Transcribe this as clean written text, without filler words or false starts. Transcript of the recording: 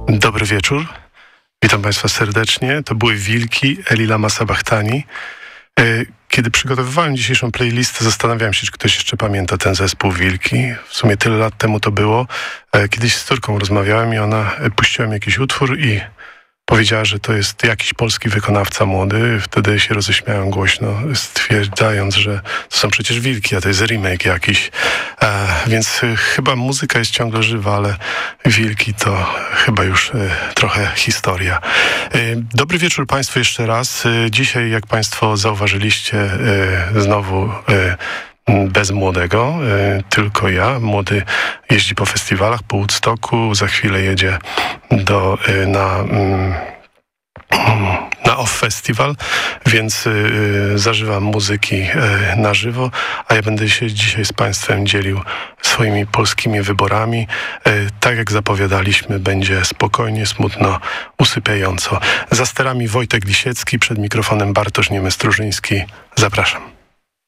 Dobry wieczór. Witam Państwa serdecznie. To były Wilki Eli Lama Sabachtani. Kiedy przygotowywałem dzisiejszą playlistę, zastanawiałem się, czy ktoś jeszcze pamięta ten zespół Wilki. W sumie tyle lat temu to było. Kiedyś z córką rozmawiałem i ona puściła mi jakiś utwór i powiedziała, że to jest jakiś polski wykonawca młody. Wtedy się roześmiałem głośno, stwierdzając, że to są przecież Wilki, a to jest remake jakiś. Więc chyba muzyka jest ciągle żywa, ale Wilki to chyba już trochę historia. Dobry wieczór Państwu jeszcze raz. Dzisiaj, jak Państwo zauważyliście, znowu bez młodego, tylko ja. Młody jeździ po festiwalach, po Woodstocku, za chwilę jedzie na Off Festival, więc zażywam muzyki na żywo, a ja będę się dzisiaj z Państwem dzielił swoimi polskimi wyborami. Tak jak zapowiadaliśmy, będzie spokojnie, smutno, usypiająco. Za sterami Wojtek Lisiecki, przed mikrofonem Bartosz Niemy-Strużyński. Zapraszam.